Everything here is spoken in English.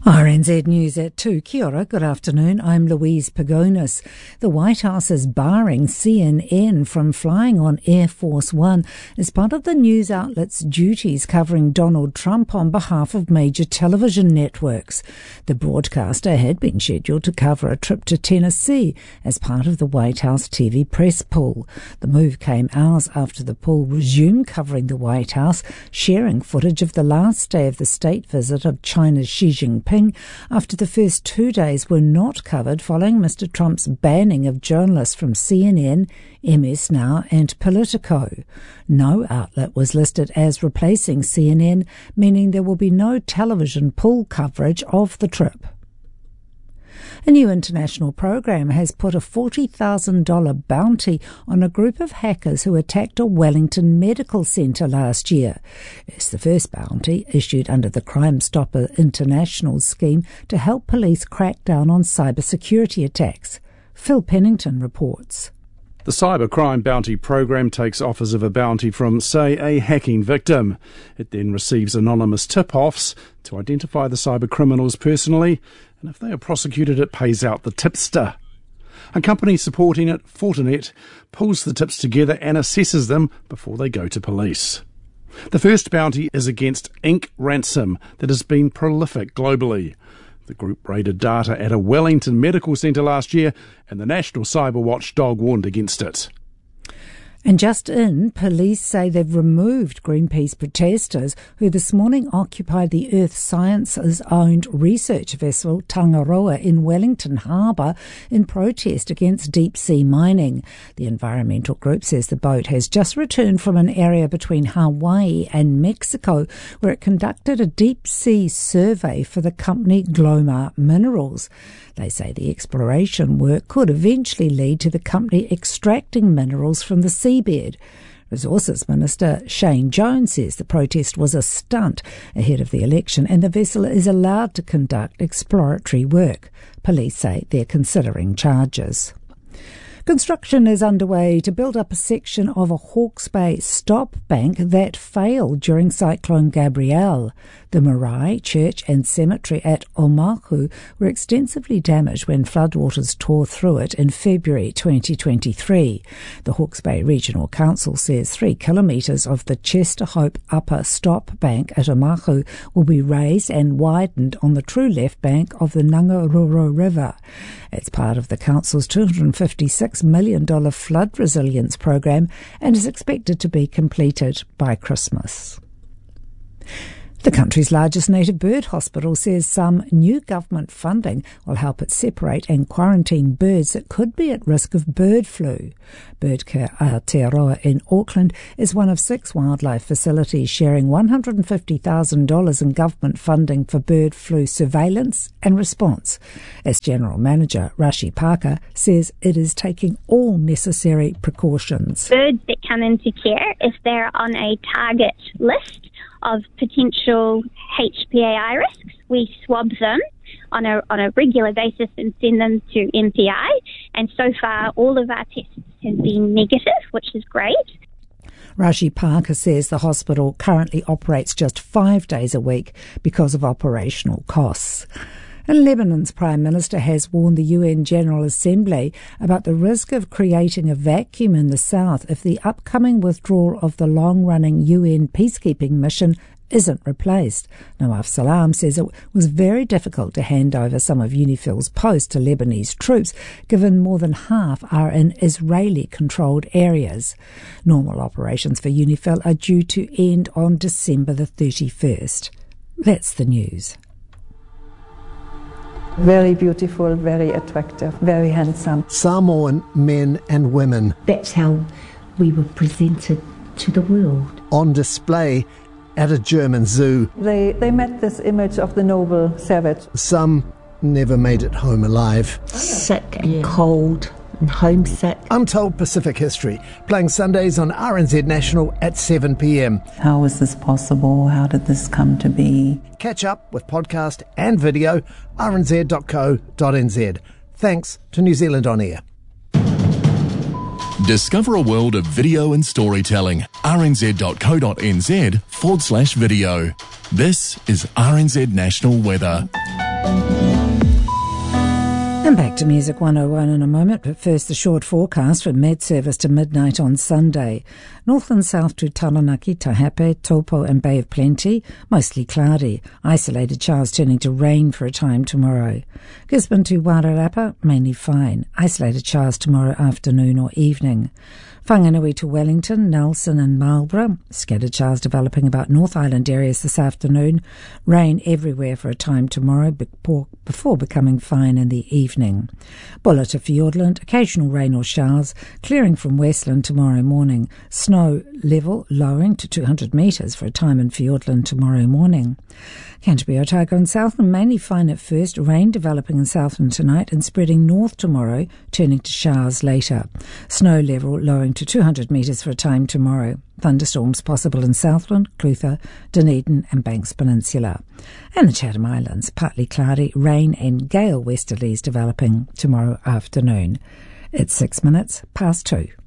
RNZ News at 2. Kia ora, good afternoon. I'm Louise Pagonis. The White House is barring CNN from flying on Air Force One as part of the news outlet's duties covering Donald Trump on behalf of major television networks. The broadcaster had been scheduled to cover a trip to Tennessee as part of the White House TV press pool. The move came hours after the pool resumed covering the White House, sharing footage of the last day of the state visit of China's Xi Jinping after the first 2 days were not covered following Mr. Trump's banning of journalists from CNN, MS Now and Politico. No outlet was listed as replacing CNN, meaning there will be no television pool coverage of the trip. A new international program has put a $40,000 bounty on a group of hackers who attacked a Wellington medical centre last year. It's the first bounty issued under the Crime Stopper International scheme to help police crack down on cybersecurity attacks. Phil Pennington reports. The Cybercrime Bounty Program takes offers of a bounty from, say, a hacking victim. It then receives anonymous tip-offs to identify the cybercriminals personally, and if they are prosecuted, it pays out the tipster. A company supporting it, Fortinet, pulls the tips together and assesses them before they go to police. The first bounty is against Ink Ransom that has been prolific globally. The group raided data at a Wellington medical centre last year, and the National Cyber Watchdog warned against it. And just in, police say they've removed Greenpeace protesters who this morning occupied the Earth Sciences-owned research vessel Tangaroa in Wellington Harbour in protest against deep-sea mining. The environmental group says the boat has just returned from an area between Hawaii and Mexico where it conducted a deep-sea survey for the company Glomar Minerals. They say the exploration work could eventually lead to the company extracting minerals from the seabed. Resources Minister Shane Jones says the protest was a stunt ahead of the election and the vessel is allowed to conduct exploratory work. Police say they're considering charges. Construction is underway to build up a section of a Hawke's Bay stop bank that failed during Cyclone Gabrielle. The Marae Church and Cemetery at Omahu were extensively damaged when floodwaters tore through it in February 2023. The Hawke's Bay Regional Council says 3 kilometres of the Chester Hope Upper Stop Bank at Omahu will be raised and widened on the true left bank of the Ngaruroro River. It's part of the Council's $256 million flood resilience program and is expected to be completed by Christmas. The country's largest native bird hospital says some new government funding will help it separate and quarantine birds that could be at risk of bird flu. Birdcare Aotearoa in Auckland is one of 6 wildlife facilities sharing $150,000 in government funding for bird flu surveillance and response. As General Manager Rashi Parker says it is taking all necessary precautions. Birds that come into care, if they're on a target list of potential HPAI risks, we swab them on a regular basis and send them to MPI. And so far, all of our tests have been negative, which is great. Rashi Parker says the hospital currently operates just 5 days a week because of operational costs. And Lebanon's Prime Minister has warned the UN General Assembly about the risk of creating a vacuum in the south if the upcoming withdrawal of the long-running UN peacekeeping mission isn't replaced. Nawaf Salam says it was very difficult to hand over some of UNIFIL's posts to Lebanese troops, given more than half are in Israeli-controlled areas. Normal operations for UNIFIL are due to end on December the 31st. That's the news. Very beautiful, very attractive, very handsome. Samoan men and women. That's how we were presented to the world. On display at a German zoo. They met this image of the noble savage. Some never made it home alive. Sick and cold and homesick. Untold Pacific History, playing Sundays on RNZ National at 7 p.m. How was this possible? How did this come to be? Catch up with podcast and video, rnz.co.nz. Thanks to New Zealand On Air. Discover a world of video and storytelling. rnz.co.nz/video. This is RNZ National Weather. Back to Music 101 in a moment, but first the short forecast from Med Service to midnight on Sunday. North and south to Taranaki, Tahape, Taupo and Bay of Plenty, mostly cloudy. Isolated showers turning to rain for a time tomorrow. Gisborne to Wairarapa, mainly fine. Isolated showers tomorrow afternoon or evening. Whanganui to Wellington, Nelson and Marlborough. Scattered showers developing about North Island areas this afternoon. Rain everywhere for a time tomorrow before becoming fine in the evening. Bulla to Fiordland, occasional rain or showers. Clearing from Westland tomorrow morning. Snow level lowering to 200 metres for a time in Fiordland tomorrow morning. Canterbury, Otago and Southland mainly fine at first. Rain developing in Southland tonight and spreading north tomorrow, turning to showers later. Snow level lowering to 200 metres for a time tomorrow. Thunderstorms possible in Southland, Clutha, Dunedin and Banks Peninsula. And the Chatham Islands, partly cloudy, rain and gale westerlies developing tomorrow afternoon. It's 6 minutes past 2.